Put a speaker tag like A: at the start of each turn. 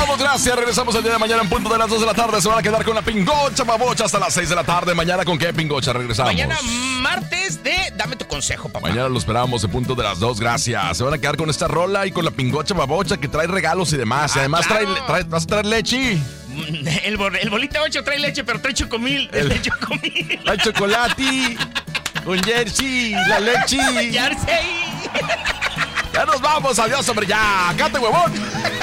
A: vamos, gracias. Regresamos el día de mañana en punto de las 2 de la tarde. Se van a quedar con la Pingocha Babocha hasta las 6 de la tarde. Mañana, ¿con qué Pingocha regresamos?
B: Mañana martes de Dame tu consejo, papá.
A: Mañana lo esperamos en punto de las 2, gracias. Se van a quedar con esta rola y con la Pingocha Babocha que trae regalos y demás. Y además
B: claro.
A: vas a traer leche.
B: El bolita 8 trae leche, pero trae chocomil. El chocomil.
A: Trae chocolate. Un jersey, la leche.
B: Jersey.
A: Ya nos vamos, adiós, hombre, ya. ¡Cállate, huevón!